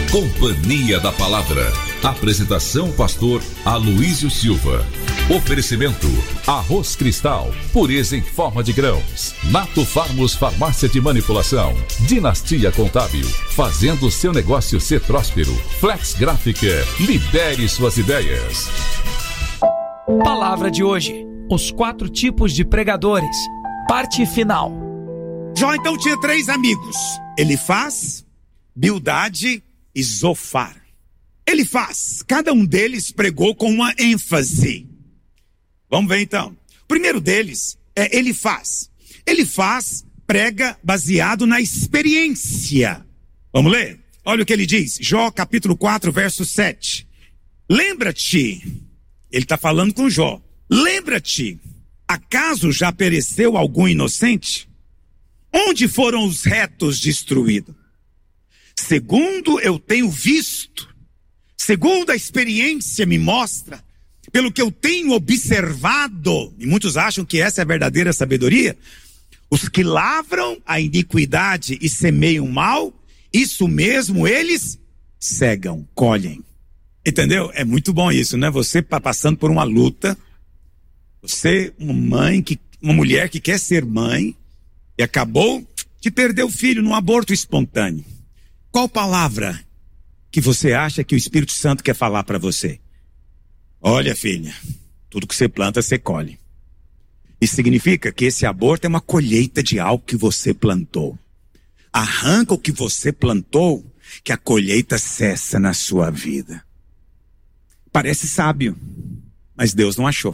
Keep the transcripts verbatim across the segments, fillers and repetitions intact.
Companhia da Palavra. Apresentação pastor Aloísio Silva. Oferecimento Arroz Cristal, pureza em forma de grãos. Nato Farmos Farmácia de Manipulação. Dinastia Contábil, fazendo seu negócio ser próspero. Flex Gráfica, libere suas ideias. Palavra de hoje: os quatro tipos de pregadores. Parte final. Jó então tinha três amigos: Elifaz, Bildade e Zofar. Elifaz, cada um deles pregou com uma ênfase. Vamos ver então. O primeiro deles é Elifaz. Elifaz prega baseado na experiência. Vamos ler? Olha o que ele diz. Jó capítulo quatro, verso sete. Lembra-te, ele está falando com Jó. Lembra-te, acaso já pereceu algum inocente? Onde foram os retos destruídos? Segundo eu tenho visto, segundo a experiência me mostra, pelo que eu tenho observado, e muitos acham que essa é a verdadeira sabedoria, os que lavram a iniquidade e semeiam mal, isso mesmo eles cegam, colhem. Entendeu? É muito bom isso, né? Você está passando por uma luta, você, uma mãe, que, uma mulher que quer ser mãe, e acabou de perder o filho num aborto espontâneo. Qual palavra que você acha que o Espírito Santo quer falar para você? Olha, filha, tudo que você planta, você colhe. Isso significa que esse aborto é uma colheita de algo que você plantou. Arranca o que você plantou, que a colheita cessa na sua vida. Parece sábio, mas Deus não achou.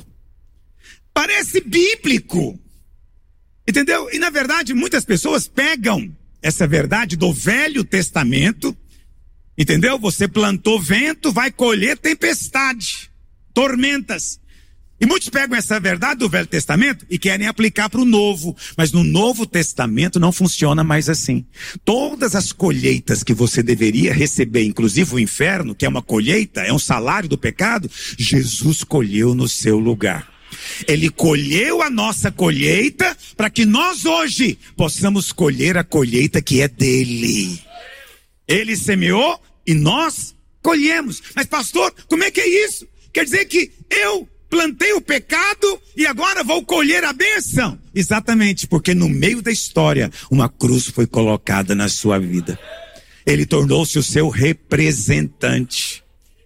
Parece bíblico, entendeu? E na verdade muitas pessoas pegam essa verdade do Velho Testamento, entendeu? Você plantou vento, vai colher tempestade, tormentas. E muitos pegam essa verdade do Velho Testamento e querem aplicar para o Novo. Mas no Novo Testamento não funciona mais assim. Todas as colheitas que você deveria receber, inclusive o inferno, que é uma colheita, é um salário do pecado, Jesus colheu no seu lugar. Ele colheu a nossa colheita para que nós hoje possamos colher a colheita que é dele. Ele semeou e nós colhemos. Mas pastor, como é que é isso? Quer dizer que eu plantei o pecado e agora vou colher a bênção? Exatamente, porque no meio da história uma cruz foi colocada na sua vida. Ele tornou-se o seu representante.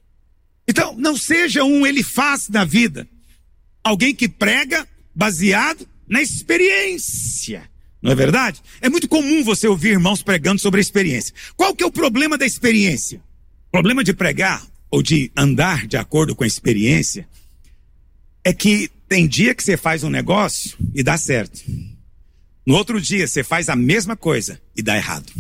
Então não seja um Elifaz da vida. Alguém que prega baseado na experiência. Não é verdade? É muito comum você ouvir irmãos pregando sobre a experiência. Qual que é o problema da experiência? O problema de pregar ou de andar de acordo com a experiência é que tem dia que você faz um negócio e dá certo. No outro dia você faz a mesma coisa e dá errado.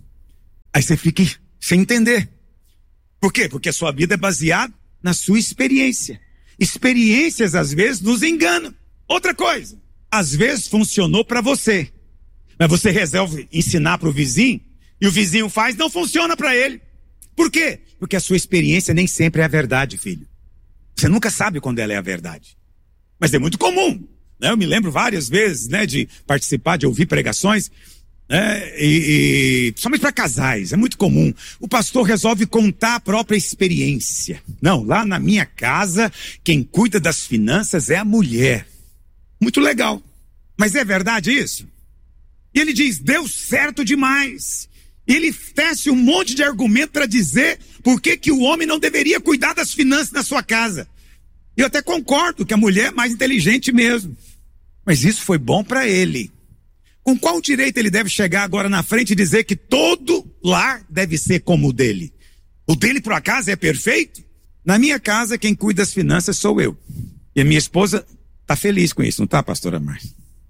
Aí você fica sem entender. Por quê? Porque a sua vida é baseada na sua experiência. Experiências às vezes nos enganam. Outra coisa, às vezes funcionou para você, mas você resolve ensinar para o vizinho e o vizinho faz, não funciona para ele. Por quê? Porque a sua experiência nem sempre é a verdade, filho. Você nunca sabe quando ela é a verdade. Mas é muito comum, né? Eu me lembro várias vezes, né, de participar, de ouvir pregações, né, e, e somente para casais, é muito comum. O pastor resolve contar a própria experiência. Não, lá na minha casa, quem cuida das finanças é a mulher. Muito legal. Mas é verdade isso? E ele diz, deu certo demais. E ele tece um monte de argumento para dizer por que que o homem não deveria cuidar das finanças na sua casa. Eu até concordo que a mulher é mais inteligente mesmo. Mas isso foi bom para ele. Com qual direito ele deve chegar agora na frente e dizer que todo lar deve ser como o dele? O dele, por acaso, é perfeito? Na minha casa, quem cuida das finanças sou eu. E a minha esposa está feliz com isso, não está, pastora Márcia?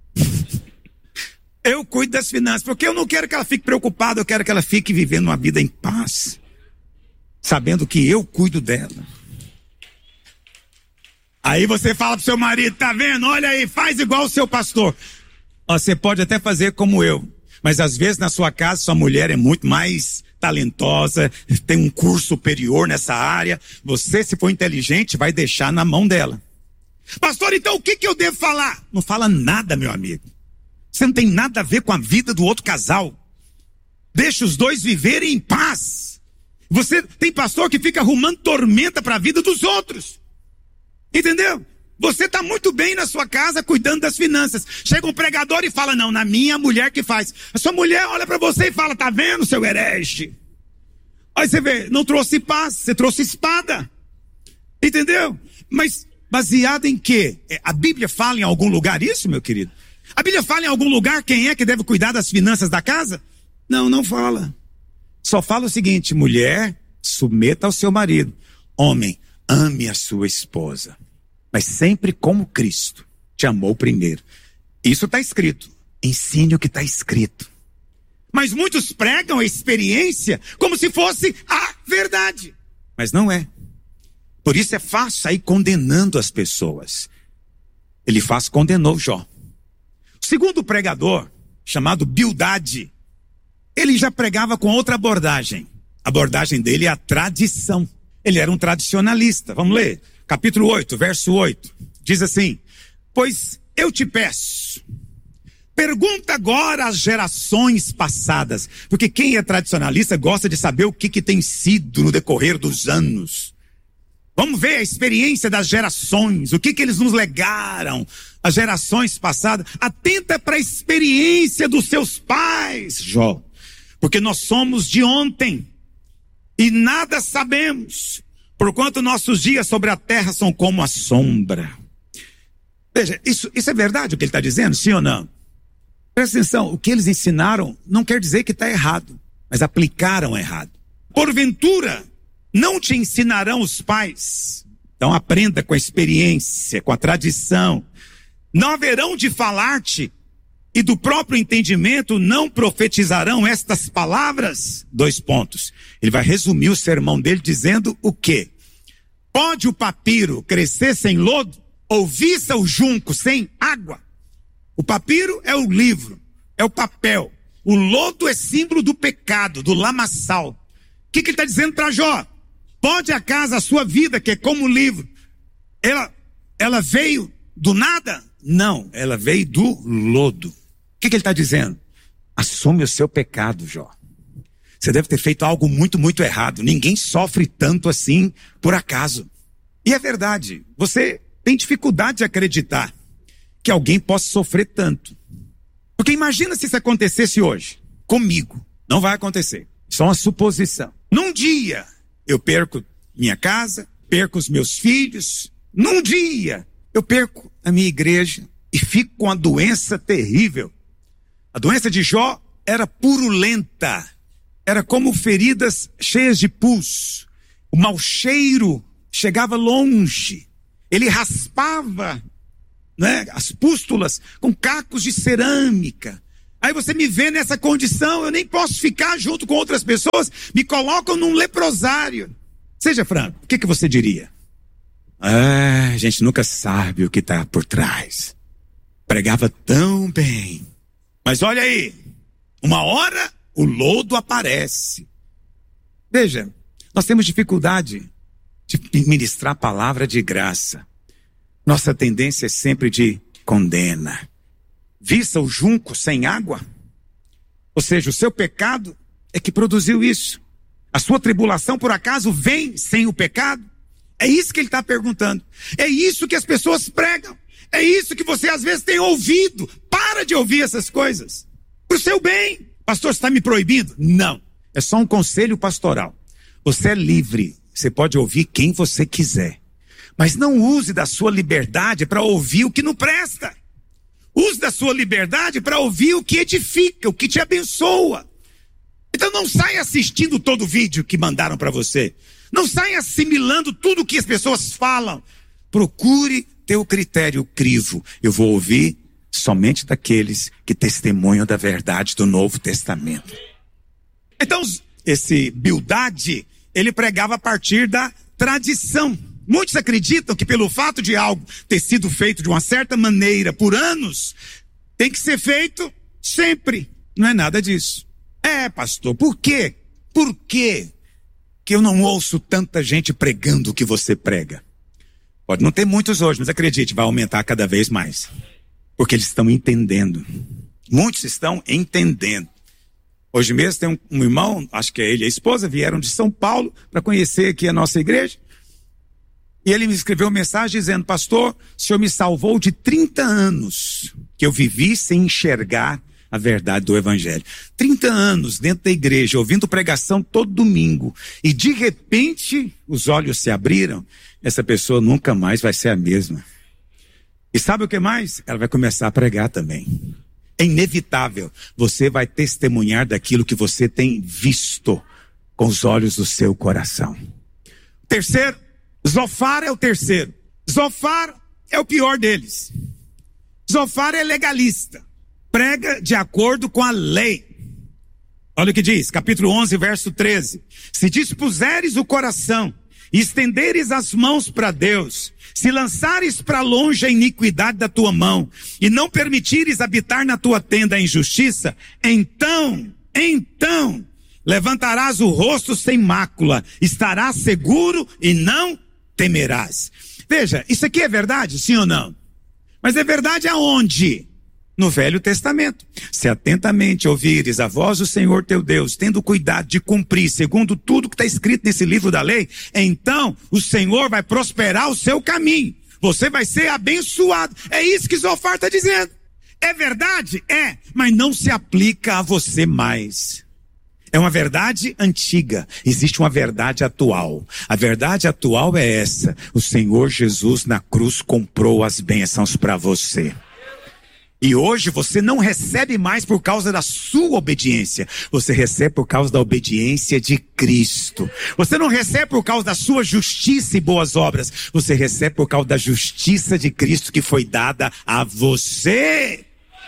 Eu cuido das finanças, porque eu não quero que ela fique preocupada, eu quero que ela fique vivendo uma vida em paz, sabendo que eu cuido dela. Aí você fala pro seu marido, tá vendo? Olha aí, faz igual o seu pastor. Você pode até fazer como eu, mas às vezes na sua casa sua mulher é muito mais talentosa, tem um curso superior nessa área. Você, se for inteligente, vai deixar na mão dela. Pastor, então o que que eu devo falar? Não fala nada, meu amigo. Você não tem nada a ver com a vida do outro casal. Deixa os dois viverem em paz. Você tem pastor que fica arrumando tormenta para a vida dos outros. Entendeu? Você está muito bem na sua casa cuidando das finanças. Chega um pregador e fala, não, na minha mulher que faz. A sua mulher olha para você e fala, tá vendo, seu herege? Aí você vê, não trouxe paz, você trouxe espada. Entendeu? Mas baseado em quê? A Bíblia fala em algum lugar isso, meu querido? A Bíblia fala em algum lugar quem é que deve cuidar das finanças da casa? Não, não fala. Só fala o seguinte, mulher, submeta ao seu marido. Homem, ame a sua esposa. Mas sempre como Cristo te amou primeiro. Isso está escrito. Ensine o que está escrito. Mas muitos pregam a experiência como se fosse a verdade. Mas não é. Por isso é fácil sair condenando as pessoas. Ele faz, condenou Jó. O segundo pregador, chamado Bildade, ele já pregava com outra abordagem. A abordagem dele é a tradição. Ele era um tradicionalista. Vamos ler. Capítulo oito, verso oito. Diz assim, pois eu te peço, pergunta agora às gerações passadas. Porque quem é tradicionalista gosta de saber o que, que tem sido no decorrer dos anos. Vamos ver a experiência das gerações, o que, que eles nos legaram, as gerações passadas. Atenta para a experiência dos seus pais, Jó. Porque nós somos de ontem e nada sabemos, porquanto nossos dias sobre a terra são como a sombra. Veja, isso, isso é verdade o que ele está dizendo, sim ou não? Presta atenção, o que eles ensinaram não quer dizer que está errado, mas aplicaram errado. Porventura, não te ensinarão os pais. Então aprenda com a experiência, com a tradição. Não haverão de falar-te e do próprio entendimento não profetizarão estas palavras? Dois pontos. Ele vai resumir o sermão dele dizendo o quê? Pode o papiro crescer sem lodo? Ou viça o junco sem água? O papiro é o livro, é o papel. O lodo é símbolo do pecado, do lamaçal. O que, que ele está dizendo para Jó? Pode acaso a sua vida, que é como o livro, ela, ela veio do nada? Não, ela veio do lodo. O que, que ele está dizendo? Assume o seu pecado, Jó. Você deve ter feito algo muito, muito errado. Ninguém sofre tanto assim por acaso. E é verdade, você tem dificuldade de acreditar que alguém possa sofrer tanto. Porque imagina se isso acontecesse hoje, comigo. Não vai acontecer, só uma suposição. Num dia, eu perco minha casa, perco os meus filhos. Num dia, eu perco a minha igreja e fico com uma doença terrível. A doença de Jó era purulenta. Era como feridas cheias de pus. O mau cheiro chegava longe. Ele raspava, né, as pústulas com cacos de cerâmica. Aí você me vê nessa condição, eu nem posso ficar junto com outras pessoas, me colocam num leprosário. Seja franco, o que, que você diria? Ah, a gente nunca sabe o que está por trás. Pregava tão bem. Mas olha aí, uma hora o lodo aparece. Veja, nós temos dificuldade de ministrar a palavra de graça. Nossa tendência é sempre de condena. Vista o junco sem água? Ou seja, o seu pecado é que produziu isso. A sua tribulação, por acaso, vem sem o pecado? É isso que ele está perguntando. É isso que as pessoas pregam. É isso que você às vezes tem ouvido. Para de ouvir essas coisas. Para o seu bem. Pastor, você está me proibindo? Não. É só um conselho pastoral. Você é livre. Você pode ouvir quem você quiser. Mas não use da sua liberdade para ouvir o que não presta. Use da sua liberdade para ouvir o que edifica, o que te abençoa. Então não saia assistindo todo o vídeo que mandaram para você. Não saia assimilando tudo o que as pessoas falam. Procure ter o critério crivo. Eu vou ouvir somente daqueles que testemunham da verdade do Novo Testamento. Então, esse Bildade, ele pregava a partir da tradição. Muitos acreditam que pelo fato de algo ter sido feito de uma certa maneira por anos, tem que ser feito sempre. Não é nada disso. É, pastor, por quê? Por quê que eu não ouço tanta gente pregando o que você prega? Pode não ter muitos hoje, mas acredite, vai aumentar cada vez mais. Porque eles estão entendendo. Muitos estão entendendo. Hoje mesmo tem um, um irmão, acho que é ele e a esposa, vieram de São Paulo para conhecer aqui a nossa igreja. E ele me escreveu uma mensagem dizendo: pastor, o senhor me salvou de trinta anos que eu vivi sem enxergar a verdade do evangelho. trinta anos dentro da igreja, ouvindo pregação todo domingo. E de repente, os olhos se abriram. Essa pessoa nunca mais vai ser a mesma. E sabe o que mais? Ela vai começar a pregar também. É inevitável. Você vai testemunhar daquilo que você tem visto com os olhos do seu coração. Terceiro, Zofar é o terceiro. Zofar é o pior deles. Zofar é legalista. Prega de acordo com a lei. Olha o que diz, capítulo onze, verso treze. Se dispuseres o coração e estenderes as mãos para Deus, se lançares para longe a iniquidade da tua mão e não permitires habitar na tua tenda a injustiça, então, então, levantarás o rosto sem mácula, estarás seguro e não temerás. Veja, isso aqui é verdade, sim ou não? Mas é verdade aonde? No Velho Testamento. Se atentamente ouvires a voz do Senhor teu Deus, tendo cuidado de cumprir segundo tudo que está escrito nesse livro da lei, então o Senhor vai prosperar o seu caminho. Você vai ser abençoado. É isso que Zofar está dizendo. É verdade? É, mas não se aplica a você mais. É uma verdade antiga, existe uma verdade atual. A verdade atual é essa: o Senhor Jesus na cruz comprou as bênçãos para você. E hoje você não recebe mais por causa da sua obediência. Você recebe por causa da obediência de Cristo. Você não recebe por causa da sua justiça e boas obras. Você recebe por causa da justiça de Cristo que foi dada a você.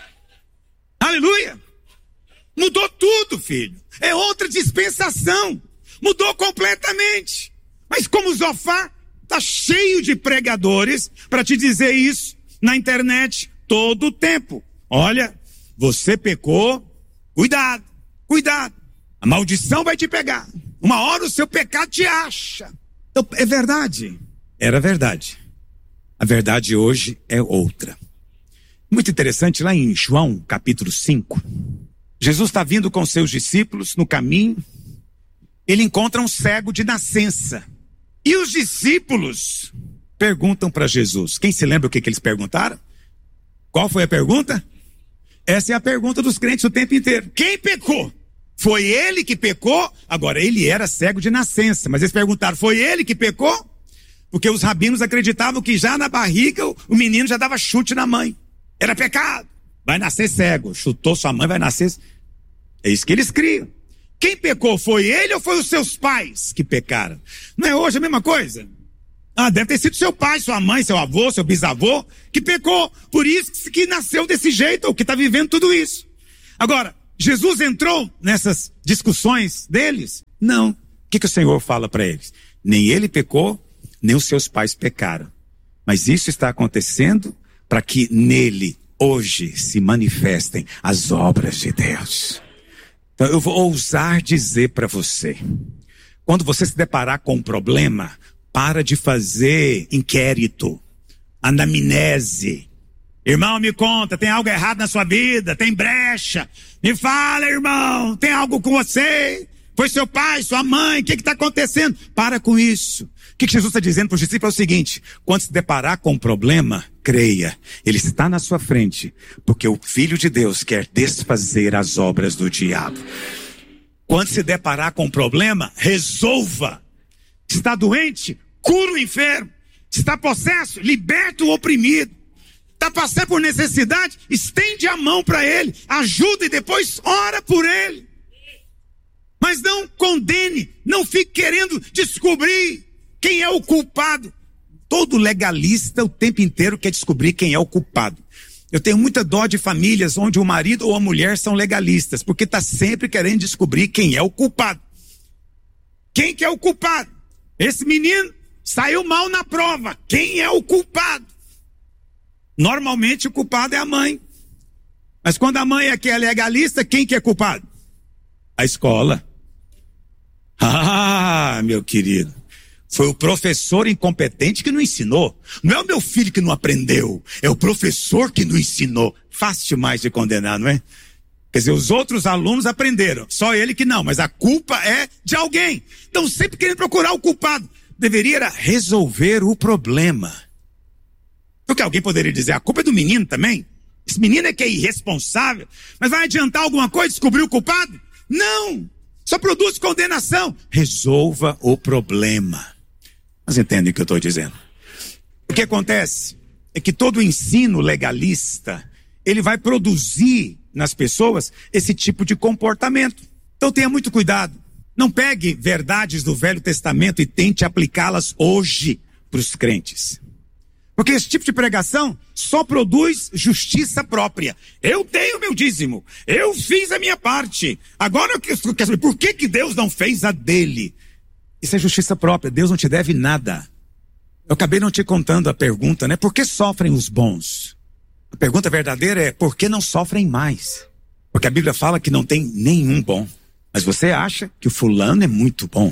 Aleluia! Mudou tudo, filho. É outra dispensação. Mudou completamente. Mas como Zofar está cheio de pregadores para te dizer isso na internet todo o tempo. Olha, você pecou, cuidado, cuidado. A maldição vai te pegar. Uma hora o seu pecado te acha. Então, é verdade. Era verdade. A verdade hoje é outra. Muito interessante, lá em João capítulo cinco, Jesus está vindo com seus discípulos no caminho. Ele encontra um cego de nascença. E os discípulos perguntam para Jesus. Quem se lembra o que, que eles perguntaram? Qual foi a pergunta? Essa é a pergunta dos crentes o tempo inteiro. Quem pecou? Foi ele que pecou? Agora, ele era cego de nascença, mas eles perguntaram, foi ele que pecou? Porque os rabinos acreditavam que já na barriga o menino já dava chute na mãe. Era pecado. Vai nascer cego. Chutou sua mãe, vai nascer... É isso que eles criam. Quem pecou? Foi ele ou foi os seus pais que pecaram? Não é hoje a mesma coisa? Ah, deve ter sido seu pai, sua mãe, seu avô, seu bisavô que pecou. Por isso que nasceu desse jeito, ou que está vivendo tudo isso. Agora, Jesus entrou nessas discussões deles? Não. O que, que o Senhor fala para eles? Nem ele pecou, nem os seus pais pecaram. Mas isso está acontecendo para que nele, hoje, se manifestem as obras de Deus. Então eu vou ousar dizer para você, quando você se deparar com um problema, para de fazer inquérito, anamnese. Irmão, me conta, tem algo errado na sua vida? Tem brecha? Me fala, irmão, tem algo com você? Foi seu pai, sua mãe, o que está acontecendo? Para com isso. O que, que Jesus está dizendo para os discípulos é o seguinte: quando se deparar com um problema, creia, ele está na sua frente, porque o Filho de Deus quer desfazer as obras do diabo. Quando se deparar com um problema, resolva. Está doente? Cura o enfermo. Está possesso? Liberta o oprimido. Está passando por necessidade? Estende a mão para ele, ajuda e depois ora por ele. Mas não condene, não fique querendo descobrir quem é o culpado. Todo legalista o tempo inteiro quer descobrir quem é o culpado. Eu tenho muita dó de famílias onde o marido ou a mulher são legalistas, porque está sempre querendo descobrir quem é o culpado. Quem que é o culpado? Esse menino saiu mal na prova. Quem é o culpado? Normalmente o culpado é a mãe. Mas quando a mãe é que é legalista, quem que é culpado? A escola. Ah, meu querido, foi o professor incompetente que não ensinou. Não é o meu filho que não aprendeu, é o professor que não ensinou. Fácil demais de condenar, não é? Quer dizer, os outros alunos aprenderam, só ele que não, mas a culpa é de alguém. Então sempre querendo procurar o culpado. Deveria era resolver o problema. Porque alguém poderia dizer, a culpa é do menino também. Esse menino é que é irresponsável. Mas vai adiantar alguma coisa descobrir o culpado? Não. Só produz condenação. Resolva o problema. Mas entendem o que eu estou dizendo? O que acontece é que todo ensino legalista, ele vai produzir nas pessoas esse tipo de comportamento. Então tenha muito cuidado. Não pegue verdades do Velho Testamento e tente aplicá-las hoje para os crentes. Porque esse tipo de pregação só produz justiça própria. Eu tenho meu dízimo, eu fiz a minha parte. Agora eu quero saber por que que Deus não fez a dele? Isso é justiça própria, Deus não te deve nada. Eu acabei não te contando a pergunta, né? Por que sofrem os bons? A pergunta verdadeira é, por que não sofrem mais? Porque a Bíblia fala que não tem nenhum bom. Mas você acha que o fulano é muito bom.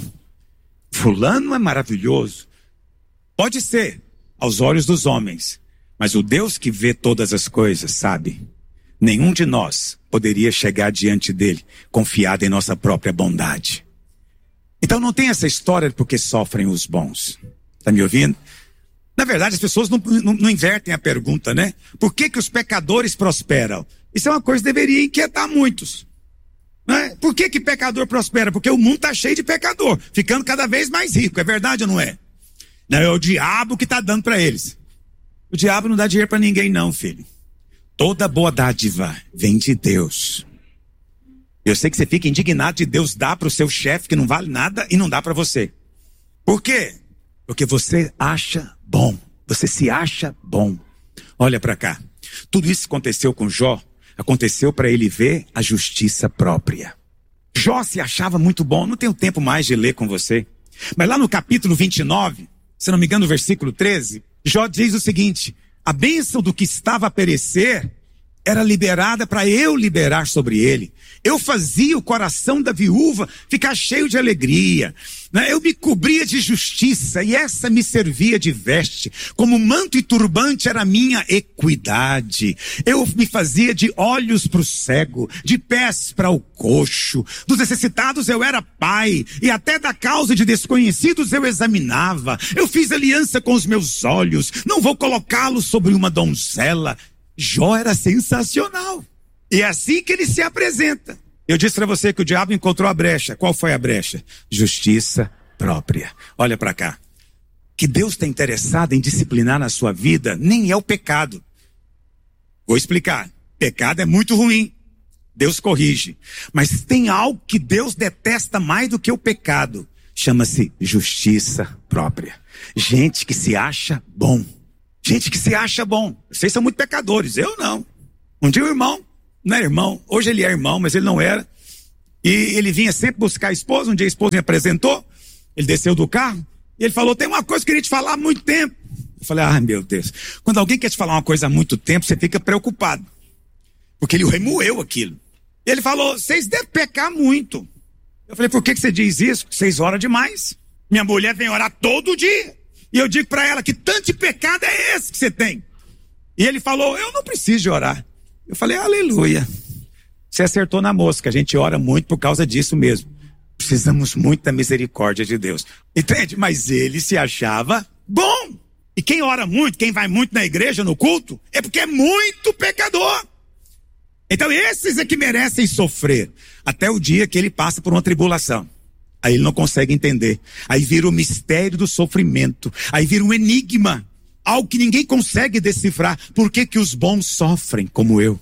Fulano é maravilhoso. Pode ser, aos olhos dos homens. Mas o Deus que vê todas as coisas, sabe? Nenhum de nós poderia chegar diante dele confiado em nossa própria bondade. Então não tem essa história de porque sofrem os bons. Está me ouvindo? Na verdade, as pessoas não, não, não invertem a pergunta, né? Por que que os pecadores prosperam? Isso é uma coisa que deveria inquietar muitos. Né? Por que que pecador prospera? Porque o mundo está cheio de pecador, ficando cada vez mais rico. É verdade ou não é? Não, é o diabo que está dando para eles. O diabo não dá dinheiro para ninguém não, filho. Toda boa dádiva vem de Deus. Eu sei que você fica indignado de Deus dar para o seu chefe que não vale nada e não dá para você. Por quê? Porque você acha bom. Você se acha bom. Olha para cá. Tudo isso que aconteceu com Jó, aconteceu para ele ver a justiça própria. Jó se achava muito bom. Não tenho tempo mais de ler com você. Mas lá no capítulo vinte e nove, se não me engano, no versículo treze, Jó diz o seguinte: a bênção do que estava a perecer era liberada para eu liberar sobre ele. Eu fazia o coração da viúva ficar cheio de alegria, né? Eu me cobria de justiça e essa me servia de veste. Como manto e turbante era minha equidade. Eu me fazia de olhos para o cego, de pés para o coxo. Dos necessitados eu era pai e até da causa de desconhecidos eu examinava. Eu fiz aliança com os meus olhos, não vou colocá-los sobre uma donzela. Jó era sensacional. E é assim que ele se apresenta. Eu disse para você que o diabo encontrou a brecha. Qual foi a brecha? Justiça própria. Olha para cá. Que Deus está interessado em disciplinar na sua vida nem é o pecado. Vou explicar. Pecado é muito ruim. Deus corrige. Mas tem algo que Deus detesta mais do que o pecado. Chama-se justiça própria. Gente que se acha bom. Gente que se acha bom. Vocês são muito pecadores, eu não. Um dia o irmão, não é irmão, hoje ele é irmão, mas ele não era. E ele vinha sempre buscar a esposa, um dia a esposa me apresentou, ele desceu do carro, e ele falou, tem uma coisa que eu queria te falar há muito tempo. Eu falei, ah, meu Deus. Quando alguém quer te falar uma coisa há muito tempo, você fica preocupado. Porque ele remoeu aquilo. E ele falou, vocês devem pecar muito. Eu falei, por que que você diz isso? Vocês oram demais. Minha mulher vem orar todo dia. E eu digo para ela, que tanto de pecado é esse que você tem? E ele falou, eu não preciso de orar. Eu falei, aleluia. Você acertou na mosca, a gente ora muito por causa disso mesmo. Precisamos muito da misericórdia de Deus. Entende? Mas ele se achava bom. E quem ora muito, quem vai muito na igreja, no culto, é porque é muito pecador. Então esses é que merecem sofrer. Até o dia que ele passa por uma tribulação. Aí ele não consegue entender. Aí vira o mistério do sofrimento. Aí vira um enigma. Algo que ninguém consegue decifrar. Por que que os bons sofrem como eu?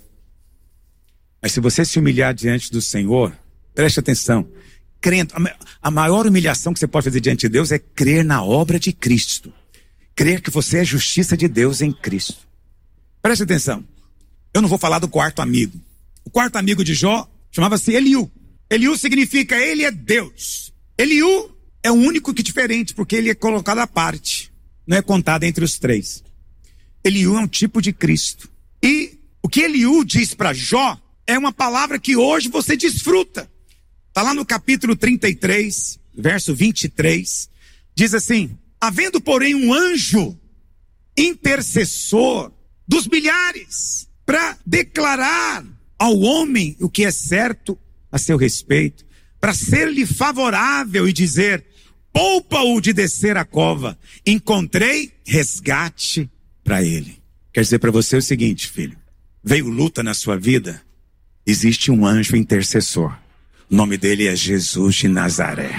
Mas se você se humilhar diante do Senhor, preste atenção. Crendo, a maior humilhação que você pode fazer diante de Deus é crer na obra de Cristo. Crer que você é justiça de Deus em Cristo. Preste atenção. Eu não vou falar do quarto amigo. O quarto amigo de Jó chamava-se Eliú. Eliú significa ele é Deus. Eliú é o único que é diferente, porque ele é colocado à parte. Não é contado entre os três. Eliú é um tipo de Cristo. E o que Eliú diz para Jó é uma palavra que hoje você desfruta. Está lá no capítulo trinta e três, verso vinte e três. Diz assim, havendo porém um anjo intercessor dos milhares para declarar ao homem o que é certo a seu respeito, para ser-lhe favorável e dizer: poupa-o de descer a cova, encontrei resgate para ele. Quer dizer para você o seguinte, filho: veio luta na sua vida, existe um anjo intercessor, o nome dele é Jesus de Nazaré,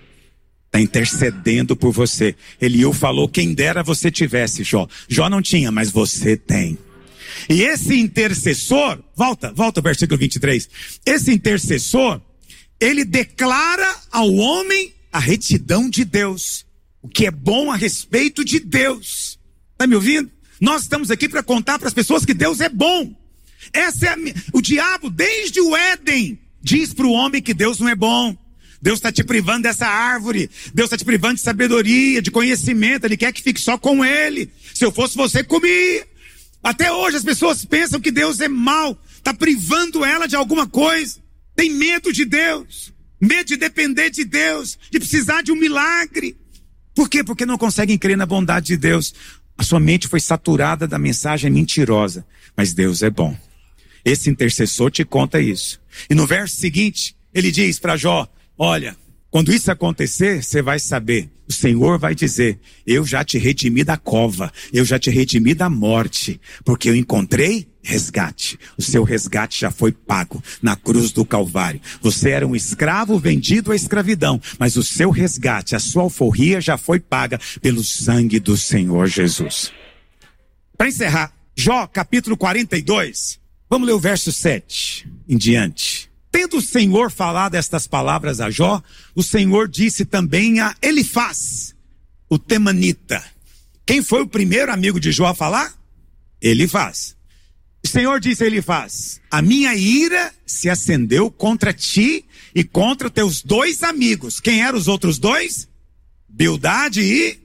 está intercedendo por você. Eliú falou: quem dera você tivesse, Jó. Jó não tinha, mas você tem. E esse intercessor, volta, volta ao versículo vinte e três, esse intercessor, ele declara ao homem a retidão de Deus, o que é bom a respeito de Deus. Está me ouvindo? Nós estamos aqui para contar para as pessoas que Deus é bom. Essa é a, o diabo, desde o Éden, diz para o homem que Deus não é bom. Deus está te privando dessa árvore, Deus está te privando de sabedoria, de conhecimento, Ele quer que fique só com Ele. Se eu fosse você, comia. Até hoje as pessoas pensam que Deus é mau, está privando ela de alguma coisa, tem medo de Deus, medo de depender de Deus, de precisar de um milagre. Por quê? Porque não conseguem crer na bondade de Deus. A sua mente foi saturada da mensagem mentirosa, mas Deus é bom. Esse intercessor te conta isso. E no verso seguinte, ele diz para Jó: olha, quando isso acontecer, você vai saber. O Senhor vai dizer: eu já te redimi da cova, eu já te redimi da morte, porque eu encontrei resgate. O seu resgate já foi pago na cruz do Calvário. Você era um escravo vendido à escravidão, mas o seu resgate, a sua alforria já foi paga pelo sangue do Senhor Jesus. Para encerrar, Jó capítulo quarenta e dois, vamos ler o verso sete em diante. Tendo o Senhor falado estas palavras a Jó, o Senhor disse também a Elifaz, o temanita. Quem foi o primeiro amigo de Jó a falar? Elifaz. O Senhor disse a Elifaz: a minha ira se acendeu contra ti e contra teus dois amigos. Quem eram os outros dois? Bildade e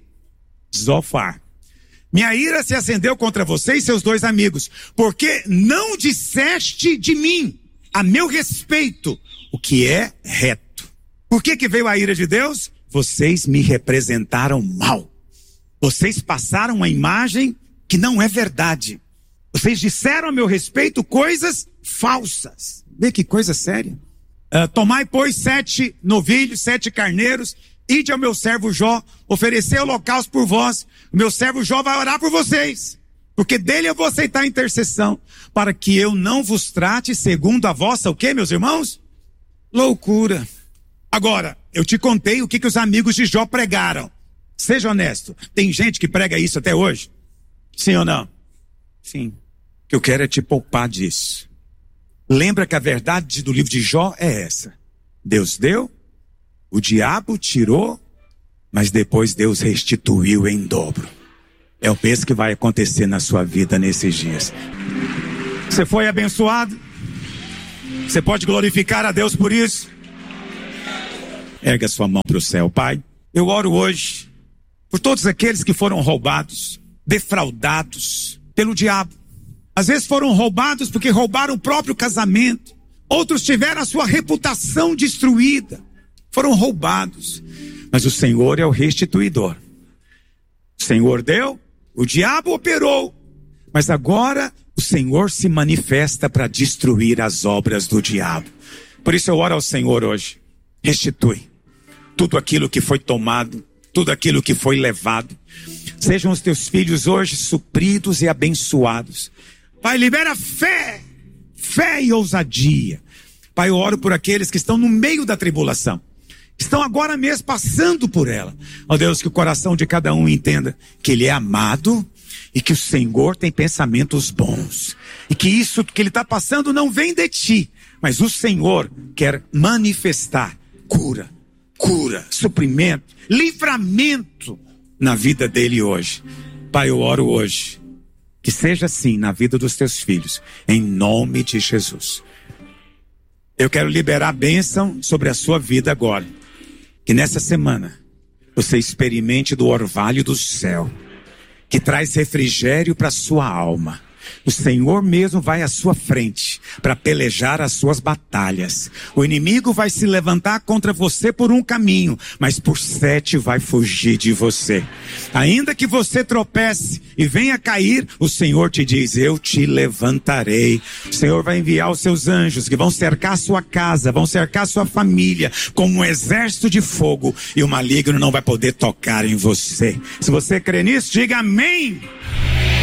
Zofar. Minha ira se acendeu contra você e seus dois amigos, porque não disseste de mim, a meu respeito, o que é reto. Por que que veio a ira de Deus? Vocês me representaram mal. Vocês passaram uma imagem que não é verdade. Vocês disseram a meu respeito coisas falsas. Vê que coisa séria. Uh, tomai, pois, sete novilhos, sete carneiros, ide ao meu servo Jó, oferecer holocausto por vós. O meu servo Jó vai orar por vocês, porque dele eu vou aceitar a intercessão, para que eu não vos trate segundo a vossa, o quê, meus irmãos? Loucura. Agora, eu te contei o que, que os amigos de Jó pregaram. Seja honesto, tem gente que prega isso até hoje? Sim ou não? Sim. O que eu quero é te poupar disso. Lembra que a verdade do livro de Jó é essa: Deus deu, o diabo tirou, mas depois Deus restituiu em dobro. É o mesmo que vai acontecer na sua vida nesses dias. Você foi abençoado? Você pode glorificar a Deus por isso? Erga sua mão para o céu. Pai, eu oro hoje por todos aqueles que foram roubados, defraudados pelo diabo. Às vezes foram roubados porque roubaram o próprio casamento. Outros tiveram a sua reputação destruída. Foram roubados. Mas o Senhor é o restituidor. O Senhor deu, o diabo operou. Mas agora o Senhor se manifesta para destruir as obras do diabo. Por isso eu oro ao Senhor hoje. Restitui tudo aquilo que foi tomado, tudo aquilo que foi levado. Sejam os teus filhos hoje supridos e abençoados. Pai, libera fé, fé e ousadia. Pai, eu oro por aqueles que estão no meio da tribulação, estão agora mesmo passando por ela. Ó Deus, que o coração de cada um entenda que ele é amado e que o Senhor tem pensamentos bons. E que isso que ele está passando não vem de ti, mas o Senhor quer manifestar cura, cura, suprimento, livramento na vida dele hoje. Pai, eu oro hoje, que seja assim na vida dos teus filhos, em nome de Jesus. Eu quero liberar a bênção sobre a sua vida agora. Que nessa semana você experimente do orvalho do céu, que traz refrigério para a sua alma. O Senhor mesmo vai à sua frente para pelejar as suas batalhas. O inimigo vai se levantar contra você por um caminho, mas por sete vai fugir de você. Ainda que você tropece e venha cair, o Senhor te diz: eu te levantarei. O Senhor vai enviar os seus anjos que vão cercar a sua casa, vão cercar a sua família como um exército de fogo, e o maligno não vai poder tocar em você. Se você crê nisso, diga amém.